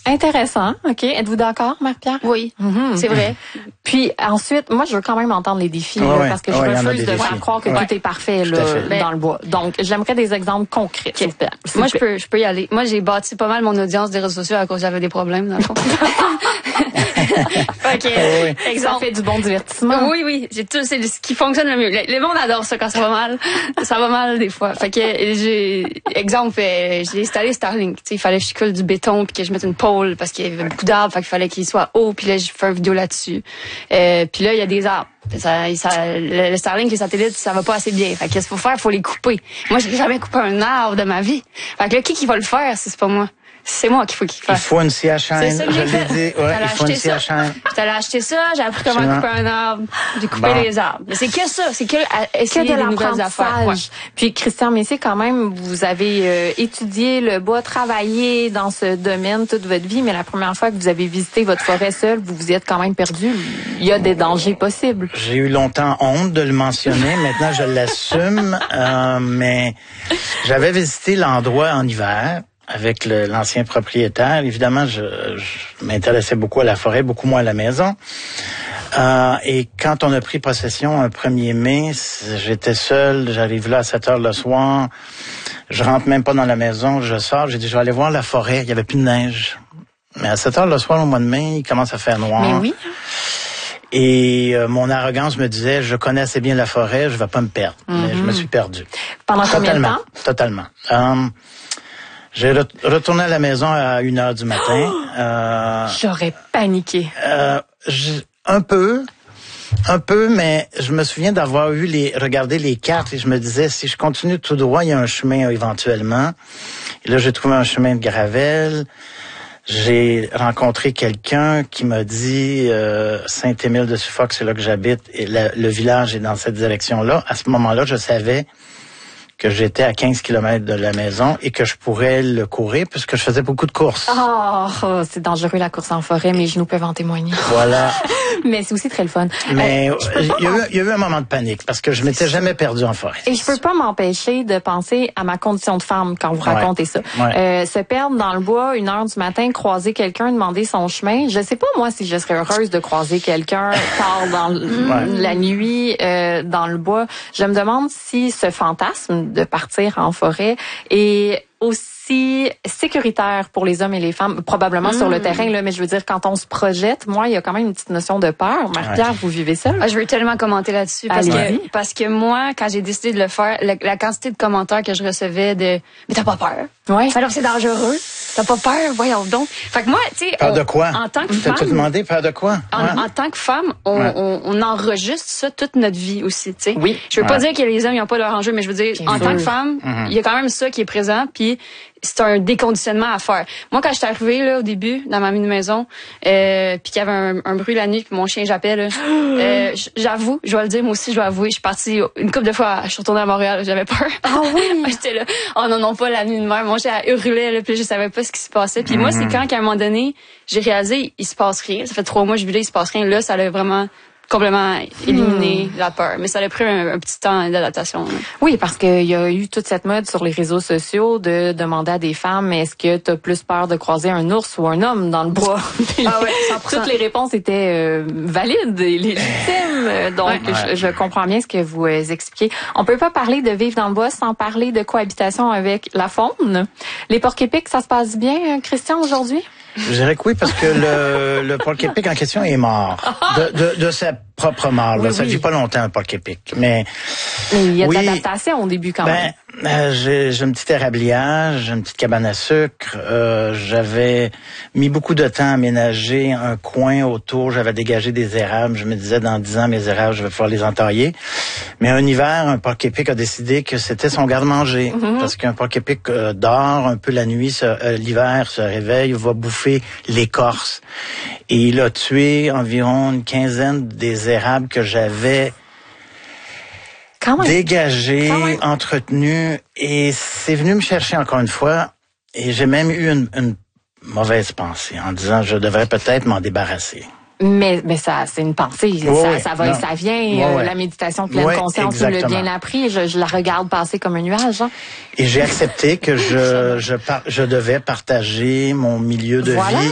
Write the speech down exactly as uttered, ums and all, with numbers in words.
Intéressant. OK. Êtes-vous d'accord, Marie-Pierre? Oui, mm-hmm. c'est vrai. Puis ensuite, moi, je veux quand même entendre les défis, ouais, là, ouais. parce que je ouais, refuse de défis. faire croire que ouais. tout est parfait là, dans le bois. Donc, j'aimerais des exemples concrets. Okay. Moi, je peux, je peux y aller. Moi, j'ai bâti pas mal mon audience des réseaux sociaux à cause j'avais des problèmes, dans le fond. OK. Oui. Exemple. Ça fait du bon divertissement. Oui, oui. J'ai tout, c'est ce qui fonctionne le mieux. Le, le monde adore ça quand ça va mal. Ça va mal des fois. Fait que j'ai, exemple, j'ai installé Starlink. Tu sais, il fallait que je coule du béton puis que je mette une pôle parce qu'il y avait beaucoup d'arbres. Fait qu'il fallait qu'il soit haut. Puis là, j'ai fait une vidéo là-dessus. Euh, puis là, il y a des arbres. Ça, ça, le, le Starlink, les satellites, ça va pas assez bien. Fait que qu'est-ce qu'il faut faire? Il faut les couper. Moi, j'ai jamais coupé un arbre de ma vie. Fait que là, qui qui va le faire si c'est pas moi? C'est moi qu'il faut qu'il fasse. Il faut une scie à chaîne. C'est ça que j'ai fait. Dit, ouais, il faut une scie à chaîne. J'étais allée acheter ça, j'ai appris comment Absolument. couper un arbre, j'ai coupé bon. les arbres. Mais c'est que ça, c'est que essayer que de des nouvelles affaires. Ouais. Puis Christian Messier, quand même, vous avez euh, étudié le bois, travaillé dans ce domaine toute votre vie, mais la première fois que vous avez visité votre forêt seule, vous vous y êtes quand même perdu. Il y a des dangers possibles. J'ai eu longtemps honte de le mentionner. Maintenant, je l'assume. Euh, mais j'avais visité l'endroit en hiver avec le, l'ancien propriétaire. Évidemment, je, je m'intéressais beaucoup à la forêt, beaucoup moins à la maison. Euh, et quand on a pris possession un premier mai, j'étais seul, j'arrive là à sept heures le soir, je rentre même pas dans la maison, je sors, j'ai dit, je vais aller voir la forêt, il y avait plus de neige. Mais à sept heures le soir, au mois de mai, il commence à faire noir. Mais oui. Et euh, mon arrogance me disait, je connais assez bien la forêt, je vais pas me perdre. Mm-hmm. Mais je me suis perdu. Pendant totalement, combien de temps? Totalement. Um, J'ai retourné à la maison à une heure du matin. Oh! Euh, J'aurais paniqué. Euh, un peu, un peu, mais je me souviens d'avoir eu les, regardé les cartes et je me disais, si je continue tout droit, il y a un chemin éventuellement. Et là, j'ai trouvé un chemin de gravel. J'ai rencontré quelqu'un qui m'a dit, euh, Saint-Émile de Suffolk, c'est là que j'habite, et la, le village est dans cette direction-là. À ce moment-là, je savais que j'étais à quinze kilomètres de la maison et que je pourrais le courir puisque je faisais beaucoup de courses. Oh, oh c'est dangereux la course en forêt, mes genoux peuvent en témoigner. Voilà. Mais c'est aussi très le fun. Mais euh, il, y a eu, il y a eu un moment de panique parce que je m'étais jamais perdu en forêt. Et je peux pas m'empêcher de penser à ma condition de femme quand vous ouais. racontez ça. Ouais. Euh, se perdre dans le bois, une heure du matin, croiser quelqu'un, demander son chemin. Je sais pas moi si je serais heureuse de croiser quelqu'un tard dans ouais. la nuit euh, dans le bois. Je me demande si ce fantasme de partir en forêt est aussi sécuritaire pour les hommes et les femmes, probablement mmh. sur le terrain, là, mais je veux dire, quand on se projette, moi, il y a quand même une petite notion de peur. Marie-Pierre, ouais. vous vivez ça? Ah, je veux tellement commenter là-dessus, parce Allez-y. que, parce que moi, quand j'ai décidé de le faire, la, la quantité de commentaires que je recevais de « Mais t'as pas peur? Ouais. Alors c'est dangereux? T'as pas peur? Voyons donc. » Fait que moi, tu sais... Peur de quoi? En tant que je femme... t'ai demandé peur de quoi? En, ouais. en tant que femme, on, ouais. on, on enregistre ça toute notre vie aussi, tu sais. Oui. Je veux ouais. pas dire que les hommes, ils ont pas leur enjeu, mais je veux dire, Bien en sûr. tant que femme, il mm-hmm. y a quand même ça qui est présent, puis c'est un déconditionnement à faire. Moi, quand j'étais arrivée là au début dans ma mini-maison, euh, puis qu'il y avait un, un bruit la nuit, puis mon chien jappait, là, euh, j'avoue, je vais le dire, moi aussi, je dois avouer, je suis partie une couple de fois, je suis retournée à Montréal, j'avais peur. Ah oui? J'étais là, oh non, non, pas la nuit de mer. Mon chien hurlait, là, puis je savais pas ce qui se passait. Puis mm-hmm. moi, c'est quand qu'à un moment donné, j'ai réalisé, il se passe rien. Ça fait trois mois que je vis là, il se passe rien. Là, ça a vraiment complètement éliminé hmm. la peur. Mais ça a pris un, un petit temps d'adaptation. Là. Oui, parce qu'il y a eu toute cette mode sur les réseaux sociaux de demander à des femmes, est-ce que tu as plus peur de croiser un ours ou un homme dans le bois? Ah ouais, toutes les réponses étaient euh, valides et légitimes. Donc, ouais. je, je comprends bien ce que vous euh, expliquez. On peut pas parler de vivre dans le bois sans parler de cohabitation avec la faune. Les porcs-épics, ça se passe bien, Christian, aujourd'hui? Je dirais que oui, parce que le, le porc-épic en question est mort. De, de, de sa propre mort. Là. Oui, ça ne oui. vit pas longtemps, un porc-épic. Mais, mais il y a oui, de l'adaptation au début quand ben, même. Euh, j'ai, j'ai une petite érablière, j'ai une petite cabane à sucre. Euh, j'avais mis beaucoup de temps à aménager un coin autour. J'avais dégagé des érables. Je me disais, dans dix ans, mes érables, je vais pouvoir les entailler. Mais un hiver, un porc-épic a décidé que c'était son garde-manger. Mm-hmm. Parce qu'un porc-épic euh, dort un peu la nuit, se, euh, l'hiver, se réveille, va bouffer l'écorce. Et il a tué environ une quinzaine des érables que j'avais dégagés, entretenus. Et c'est venu me chercher encore une fois. Et j'ai même eu une, une mauvaise pensée en disant je devrais peut-être m'en débarrasser. Mais, mais ça, c'est une pensée. Oh ça, oui, ça va non. et ça vient. Oh euh, oui. La méditation pleine oui, conscience, tu me l'as bien appris. Je, je la regarde passer comme un nuage. Hein. Et j'ai accepté que je, je, par, je devais partager mon milieu de voilà. vie